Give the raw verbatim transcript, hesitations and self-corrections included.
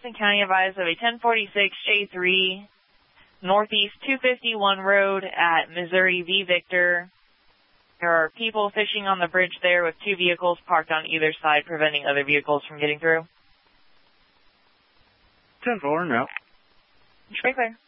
Jackson County advised of a ten forty-six J three Northeast two fifty-one Road at Missouri V. Victor. There are people fishing on the bridge there with two vehicles parked on either side, preventing other vehicles from getting through. ten four, now. Very clear.